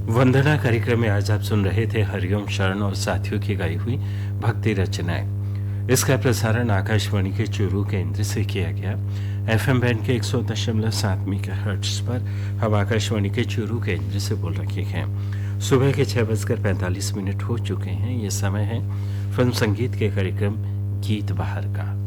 वंदना कार्यक्रम में आज आप सुन रहे थे हरिओम शरण और साथियों की गाई हुई भक्ति रचनाएं। इसका प्रसारण आकाशवाणी के चूरू केंद्र से किया गया। एफएम बैंड के 100.7 मेगाहर्ट्ज पर हम आकाशवाणी के चूरू केंद्र से बोल रहे हैं। सुबह के 6:45 हो चुके हैं। ये समय है फिल्म संगीत के कार्यक्रम गीत बाहर का।